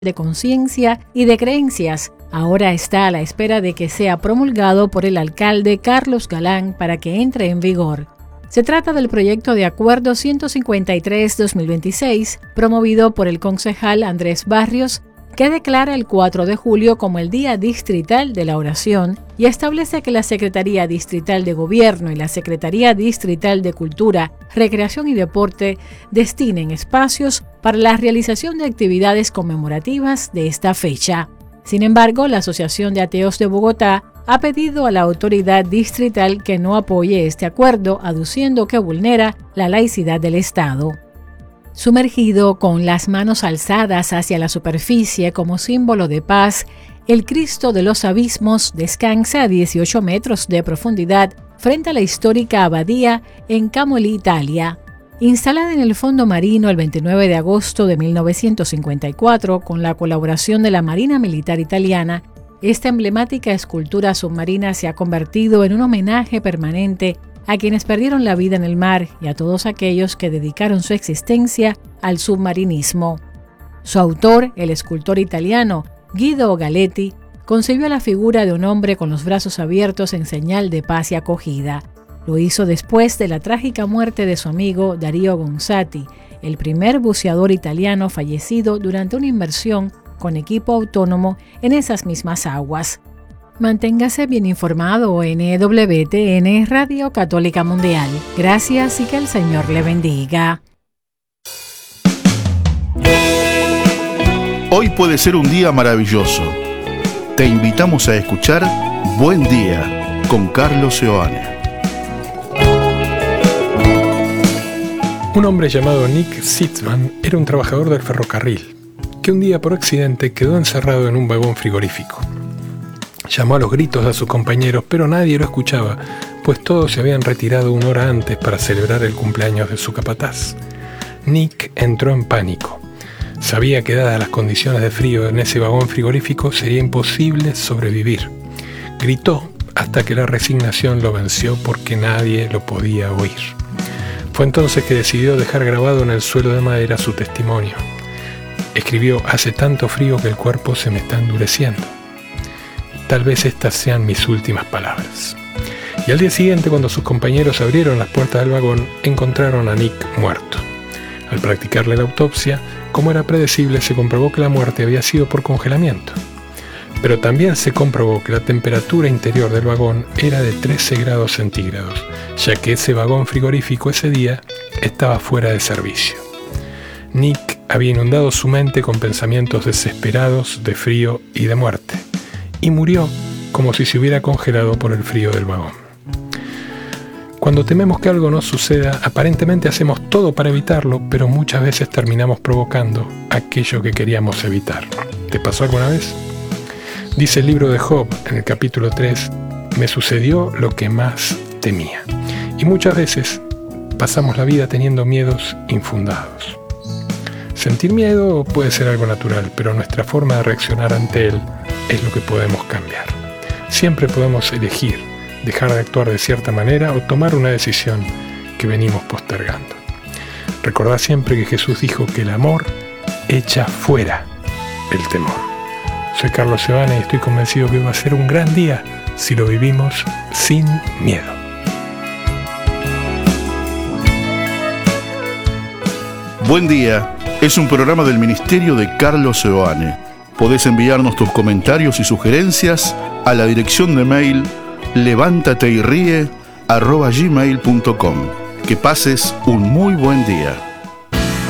de conciencia y de creencias. Ahora está a la espera de que sea promulgado por el alcalde Carlos Galán para que entre en vigor. Se trata del proyecto de Acuerdo 153-2026, promovido por el concejal Andrés Barrios, que declara el 4 de julio como el Día Distrital de la Oración y establece que la Secretaría Distrital de Gobierno y la Secretaría Distrital de Cultura, Recreación y Deporte destinen espacios para la realización de actividades conmemorativas de esta fecha. Sin embargo, la Asociación de Ateos de Bogotá ha pedido a la autoridad distrital que no apoye este acuerdo, aduciendo que vulnera la laicidad del Estado. Sumergido con las manos alzadas hacia la superficie como símbolo de paz, el Cristo de los Abismos descansa a 18 metros de profundidad frente a la histórica abadía en Camoli, Italia. Instalada en el fondo marino el 29 de agosto de 1954 con la colaboración de la Marina Militar Italiana, esta emblemática escultura submarina se ha convertido en un homenaje permanente a quienes perdieron la vida en el mar y a todos aquellos que dedicaron su existencia al submarinismo. Su autor, el escultor italiano Guido Galetti, concibió la figura de un hombre con los brazos abiertos en señal de paz y acogida. Lo hizo después de la trágica muerte de su amigo Dario Gonzatti, el primer buceador italiano fallecido durante una inmersión con equipo autónomo en esas mismas aguas. Manténgase bien informado en EWTN Radio Católica Mundial. Gracias y que el Señor le bendiga. Hoy puede ser un día maravilloso. Te invitamos a escuchar Buen Día con Carlos Seoane. Un hombre llamado Nick Sitzman era un trabajador del ferrocarril, que un día por accidente quedó encerrado en un vagón frigorífico. Llamó a los gritos a sus compañeros, pero nadie lo escuchaba, pues todos se habían retirado una hora antes para celebrar el cumpleaños de su capataz. Nick entró en pánico. Sabía que dadas las condiciones de frío en ese vagón frigorífico sería imposible sobrevivir. Gritó hasta que la resignación lo venció porque nadie lo podía oír. Fue entonces que decidió dejar grabado en el suelo de madera su testimonio. Escribió: hace tanto frío que el cuerpo se me está endureciendo. Tal vez estas sean mis últimas palabras. Y al día siguiente, cuando sus compañeros abrieron las puertas del vagón, encontraron a Nick muerto. Al practicarle la autopsia, como era predecible, se comprobó que la muerte había sido por congelamiento. Pero también se comprobó que la temperatura interior del vagón era de 13 grados centígrados, ya que ese vagón frigorífico ese día estaba fuera de servicio. Nick había inundado su mente con pensamientos desesperados de frío y de muerte, y murió como si se hubiera congelado por el frío del vagón. Cuando tememos que algo nos suceda, aparentemente hacemos todo para evitarlo, pero muchas veces terminamos provocando aquello que queríamos evitar. ¿Te pasó alguna vez? Dice el libro de Job, en el capítulo 3, me sucedió lo que más temía. Y muchas veces pasamos la vida teniendo miedos infundados. Sentir miedo puede ser algo natural, pero nuestra forma de reaccionar ante él es lo que podemos cambiar. Siempre podemos elegir dejar de actuar de cierta manera o tomar una decisión que venimos postergando. Recordad siempre que Jesús dijo que el amor echa fuera el temor. Soy Carlos Seoane y estoy convencido que va a ser un gran día si lo vivimos sin miedo. Buen Día es un programa del Ministerio de Carlos Seoane. Podés enviarnos tus comentarios y sugerencias a la dirección de mail levántateyrie@gmail.com. Que pases un muy buen día.